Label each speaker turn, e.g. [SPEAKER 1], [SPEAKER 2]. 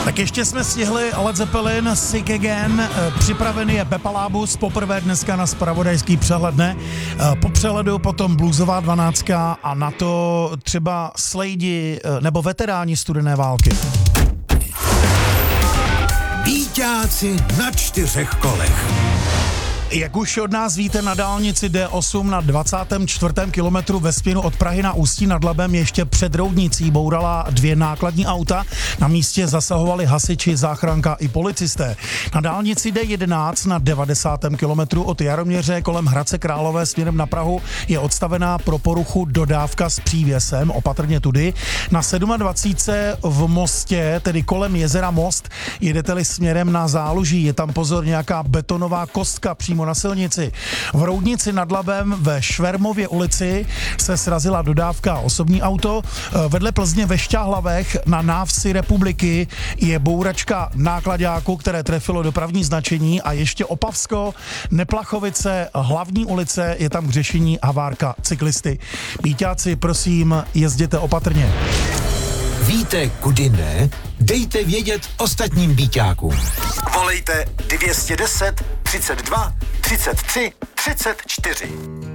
[SPEAKER 1] Tak ještě jsme stihli Led Zeppelin, Sick Again, připravený je Pepalábus, poprvé dneska na zpravodajský přehled, ne? Po přehledu potom bluesová 12 a na to třeba slejdi nebo veteráni studené války.
[SPEAKER 2] Víťáci na 4 kolech.
[SPEAKER 1] Jak už od nás víte, na dálnici D8 na 24. kilometru ve směru od Prahy na Ústí nad Labem ještě před Roudnicí bourala 2 nákladní auta. Na místě zasahovali hasiči, záchranka i policisté. Na dálnici D11 na 90. kilometru od Jaroměře kolem Hradce Králové směrem na Prahu je odstavená pro poruchu dodávka s přívěsem, opatrně tudy. Na 27. v Mostě, tedy kolem jezera Most, jedete-li směrem na Záluží, je tam pozor nějaká betonová kostka přímo na silnici. V Roudnici nad Labem ve Švermově ulici se srazila dodávka osobní auto. Vedle Plzně ve Šťáhlavech na návsi Republiky je bouračka náklaďáku, které trefilo dopravní značení, a ještě Opavsko, Neplachovice, Hlavní ulice, je tam k řešení havárka cyklisty. Víťáci, prosím, jezděte opatrně.
[SPEAKER 2] Víte, kudy ne? Dejte vědět ostatním víťákům.
[SPEAKER 3] Volejte 210 32 33 34.